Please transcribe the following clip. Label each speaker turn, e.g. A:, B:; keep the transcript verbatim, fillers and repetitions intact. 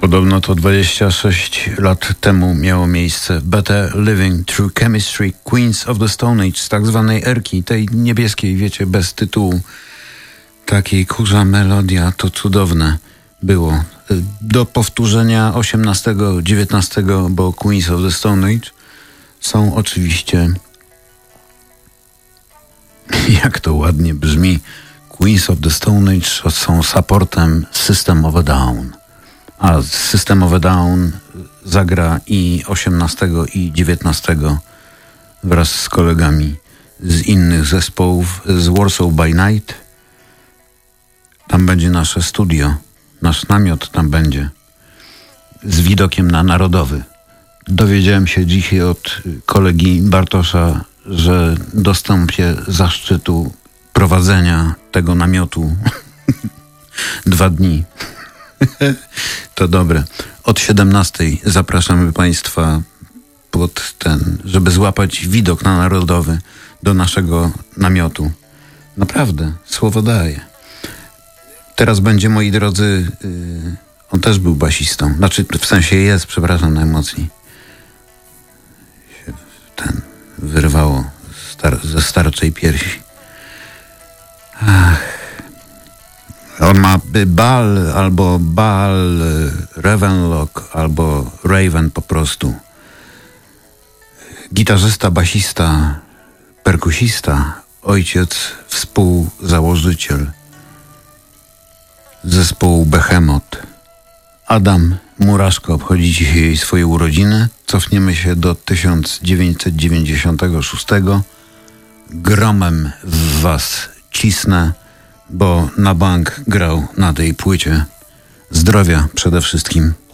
A: Podobno to dwadzieścia sześć lat temu miało miejsce Better Living Through Chemistry Queens of the Stone Age z tak zwanej erki, tej niebieskiej, wiecie, bez tytułu. Takiej kurza melodia, to cudowne było. Do powtórzenia osiemnastego, dziewiętnastego, bo Queens of the Stone Age są oczywiście, jak to ładnie brzmi, Queens of the Stone Age są supportem System of a Down. A System of a Down zagra i osiemnastego i dziewiętnastego wraz z kolegami z innych zespołów, z Warsaw by Night. Tam będzie nasze studio, nasz namiot tam będzie z widokiem na Narodowy. Dowiedziałem się dzisiaj od kolegi Bartosza, że dostąpię zaszczytu prowadzenia tego namiotu dwa dni. To dobre. Od siedemnastej zapraszamy Państwa pod ten, żeby złapać widok na Narodowy do naszego namiotu. Naprawdę, słowo daję. Teraz będzie, moi drodzy, yy, on też był basistą. Znaczy, w sensie jest, przepraszam najmocniej. Się ten wyrwało star- ze starczej piersi. Ach. On ma Bal albo Bal, Ravenlock albo Raven po prostu. Gitarzysta, basista, perkusista, ojciec, współzałożyciel zespołu Behemoth. Adam Muraszko obchodzi dzisiaj swoje urodziny. Cofniemy się do tysiąc dziewięćset dziewięćdziesiątego szóstego. Gromem w was cisnę, bo na bank grał na tej płycie. Zdrowia przede wszystkim.